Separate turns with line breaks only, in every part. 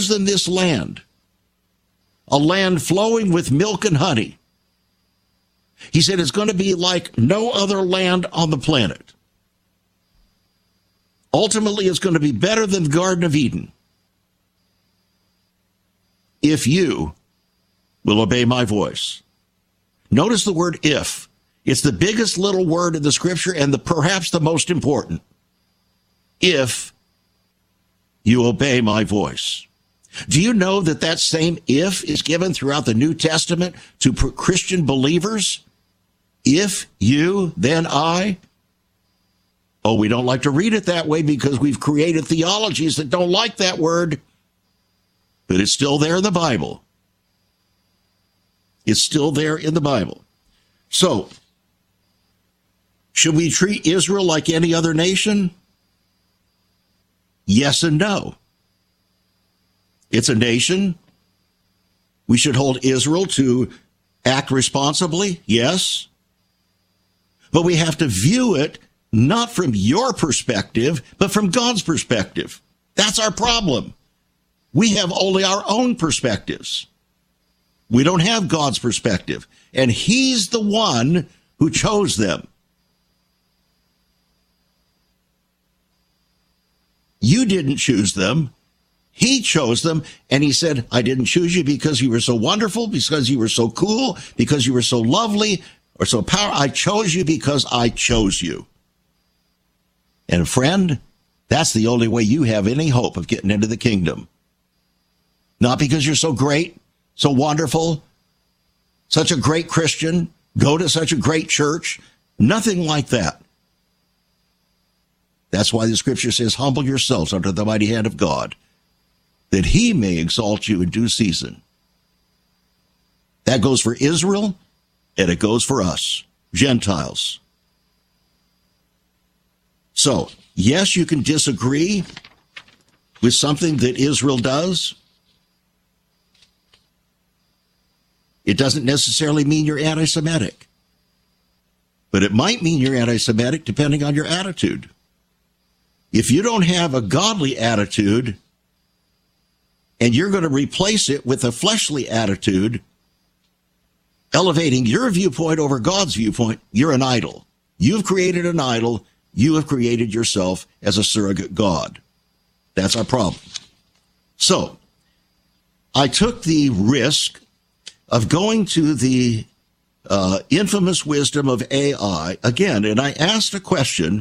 chosen this land, a land flowing with milk and honey. He said it's going to be like no other land on the planet. Ultimately, it's going to be better than the Garden of Eden if you will obey my voice. Notice the word if. It's the biggest little word in the scripture and perhaps the most important. If you obey my voice. Do you know that that same if is given throughout the New Testament to Christian believers? If you, then I. Oh, we don't like to read it that way because we've created theologies that don't like that word. But it's still there in the Bible. It's still there in the Bible. So, should we treat Israel like any other nation? Yes and no. It's a nation. We should hold Israel to act responsibly, yes. But we have to view it not from your perspective, but from God's perspective. That's our problem. We have only our own perspectives. We don't have God's perspective. And he's the one who chose them. You didn't choose them. He chose them, and he said, I didn't choose you because you were so wonderful, because you were so cool, because you were so lovely, or so powerful. I chose you because I chose you. And friend, that's the only way you have any hope of getting into the kingdom. Not because you're so great, so wonderful, such a great Christian, go to such a great church. Nothing like that. That's why the scripture says, humble yourselves under the mighty hand of God, that he may exalt you in due season. That goes for Israel, and it goes for us, Gentiles. So, yes, you can disagree with something that Israel does. It doesn't necessarily mean you're anti-Semitic. But it might mean you're anti-Semitic depending on your attitude. If you don't have a godly attitude and you're going to replace it with a fleshly attitude, elevating your viewpoint over God's viewpoint, you're an idol. You've created an idol. You have created yourself as a surrogate God. That's our problem. So, I took the risk of going to the infamous wisdom of AI again, and I asked a question,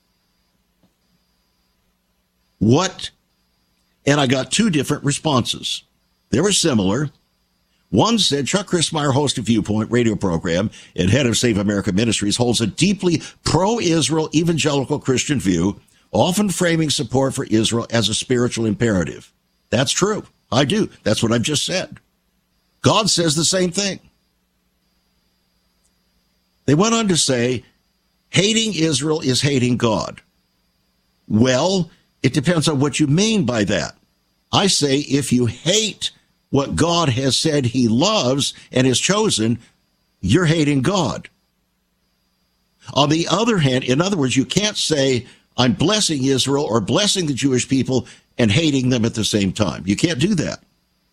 and I got two different responses. They were similar. One said, Chuck Crismier, host of Viewpoint radio program and head of Save America Ministries, holds a deeply pro-Israel evangelical Christian view, often framing support for Israel as a spiritual imperative. That's true. I do. That's what I've just said. God says the same thing. They went on to say, hating Israel is hating God. Well, it depends on what you mean by that. I say if you hate what God has said he loves and has chosen, you're hating God. On the other hand, in other words, you can't say, I'm blessing Israel or blessing the Jewish people and hating them at the same time. You can't do that.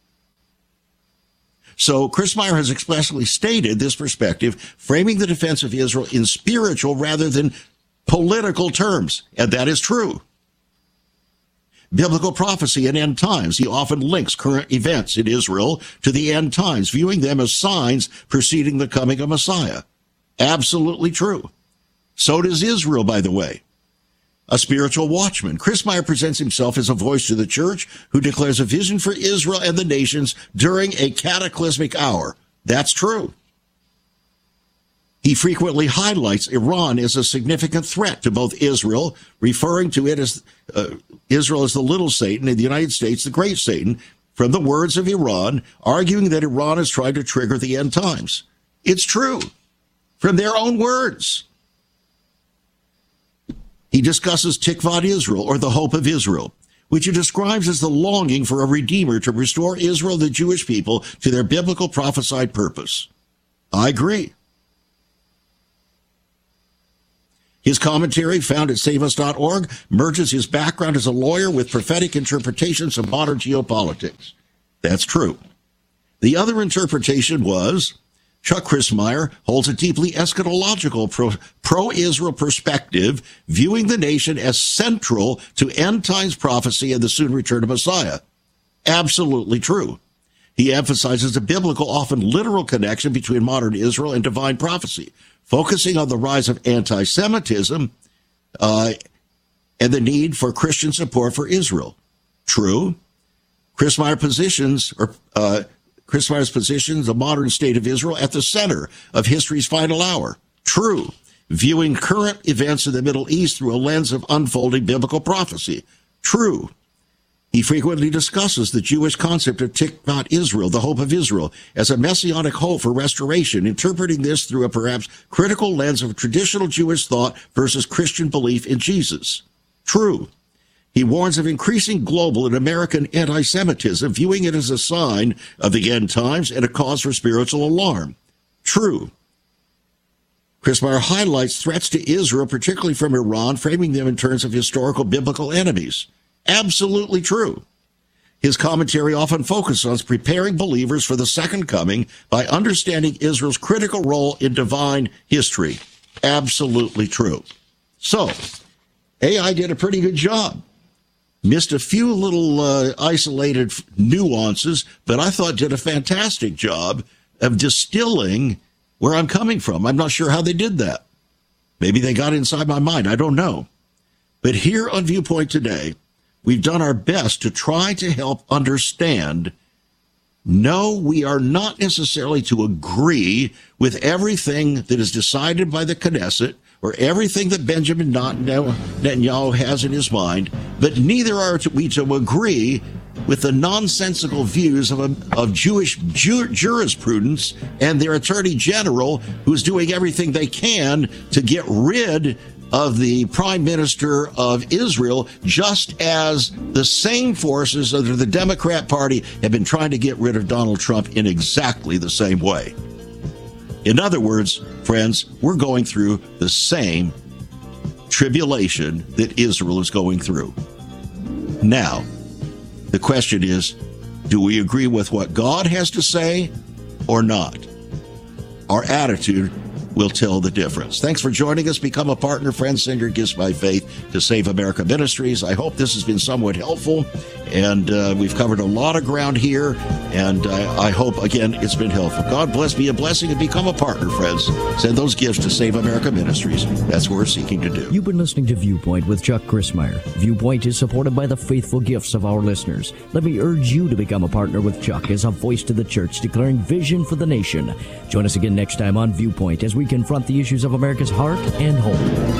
So Crismier has expressly stated this perspective, framing the defense of Israel in spiritual rather than political terms, and that is true. Biblical prophecy and end times. He often links current events in Israel to the end times, viewing them as signs preceding the coming of Messiah. Absolutely true. So does Israel, by the way. A spiritual watchman. Crismier presents himself as a voice to the church who declares a vision for Israel and the nations during a cataclysmic hour. That's true. He frequently highlights Iran as a significant threat to both Israel, referring to it as Israel as the little Satan and the United States, the great Satan, from the words of Iran, arguing that Iran is trying to trigger the end times. It's true, from their own words. He discusses Tikvat Israel, or the hope of Israel, which he describes as the longing for a redeemer to restore Israel, the Jewish people, to their biblical prophesied purpose. I agree. His commentary, found at saveus.org, merges his background as a lawyer with prophetic interpretations of modern geopolitics. That's true. The other interpretation was Chuck Crismier holds a deeply eschatological pro-Israel perspective, viewing the nation as central to end times prophecy and the soon return of Messiah. Absolutely true. He emphasizes a biblical, often literal connection between modern Israel and divine prophecy, focusing on the rise of anti-Semitism and the need for Christian support for Israel. True. Crismier's positions the modern state of Israel at the center of history's final hour. True. Viewing current events in the Middle East through a lens of unfolding biblical prophecy. True. He frequently discusses the Jewish concept of Tikvat Israel, the hope of Israel, as a messianic hope for restoration, interpreting this through a perhaps critical lens of traditional Jewish thought versus Christian belief in Jesus. True. He warns of increasing global and American anti-Semitism, viewing it as a sign of the end times and a cause for spiritual alarm. True. Crismier highlights threats to Israel, particularly from Iran, framing them in terms of historical biblical enemies. Absolutely true. His commentary often focuses on preparing believers for the second coming by understanding Israel's critical role in divine history. Absolutely true. So, AI did a pretty good job. Missed a few little isolated nuances, but I thought did a fantastic job of distilling where I'm coming from. I'm not sure how they did that. Maybe they got inside my mind. I don't know. But here on Viewpoint today, we've done our best to try to help understand. No, we are not necessarily to agree with everything that is decided by the Knesset or everything that Benjamin Netanyahu has in his mind, but neither are we to agree with the nonsensical views of Jewish jurisprudence and their attorney general, who's doing everything they can to get rid of the prime minister of Israel, just as the same forces under the Democrat Party have been trying to get rid of Donald Trump in exactly the same way. In other words, friends, we're going through the same tribulation that Israel is going through. Now, the question is, do we agree with what God has to say or not? Our attitude will tell the difference. Thanks for joining us. Become a partner, friends. Send your gifts by faith to Save America Ministries. I hope this has been somewhat helpful, and we've covered a lot of ground here, and I hope, again, it's been helpful. God bless, be a blessing, and become a partner, friends. Send those gifts to Save America Ministries. That's what we're seeking to do.
You've been listening to Viewpoint with Chuck Crismier. Viewpoint is supported by the faithful gifts of our listeners. Let me urge you to become a partner with Chuck as a voice to the church, declaring vision for the nation. Join us again next time on Viewpoint as we confront the issues of America's heart and home.